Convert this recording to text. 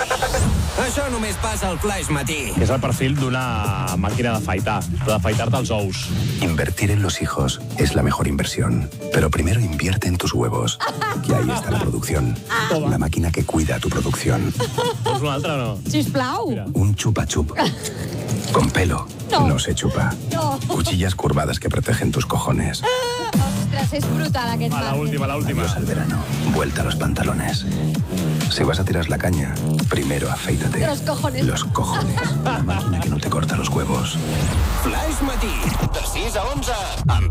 Això només passa al Flaix Matí. És el perfil d'una màquina d'afaitar, d'afaitar-te els ous. Invertir en los hijos es la mejor inversión. Pero primero invierte en tus huevos. Que ahí está la producción. La máquina que cuida tu producción. Vols una altra o no? Sisplau. Mira. Un chupa-chup. Con pelo. No. No se chupa. No. Cuchillas curvadas que protegen tus cojones. Ostres, és brutal aquest Va, màrqueting. la última. Adiós al verano. Vuelta a los pantalones. Si vas a tirar la caña, primero afeítate. Los cojones. Los cojones. La máquina que no te corta los huevos. Flaix Matí, de 6 a 11, amb